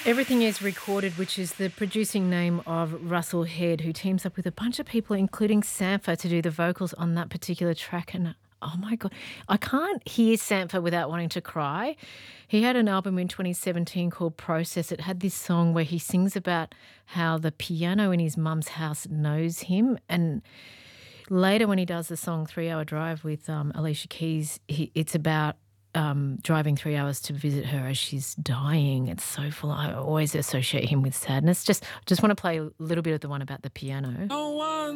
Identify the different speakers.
Speaker 1: Everything is recorded, which is the producing name of Russell Head, who teams up with a bunch of people, including Sampha, to do the vocals on that particular track. And oh my God, I can't hear Sampha without wanting to cry. He had an album in 2017 called Process. It had this song where he sings about how the piano in his mum's house knows him. And later, when he does the song 3 Hour Drive with Alicia Keys, it's about driving 3 hours to visit her as she's dying. It's so full. I always associate him with sadness. Just want to play a little bit of the one about the piano.
Speaker 2: No one